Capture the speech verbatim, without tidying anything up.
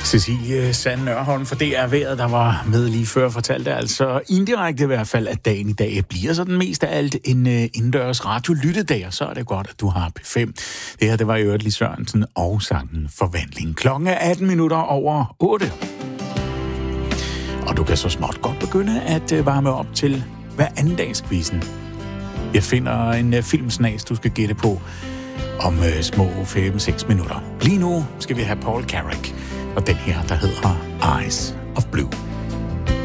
Cecilie Sand Nørholm for D R Vejret, der var med lige før, fortalte altså indirekte i hvert fald, at dagen i dag bliver sådan mest af alt en uh, indendørs radiolyttedag, og så er det godt, at du har P fem. Det her, det var jo Lis Sørensen og sangen Forvandling. Klokken er atten minutter over otte. Og du kan så småt godt begynde at uh, varme op til hver anden dags quizzen. Jeg finder en uh, filmsnas, du skal gætte på om uh, små fem seks minutter. Lige nu skal vi have Paul Carrack og den her, der hedder Eyes of Blue.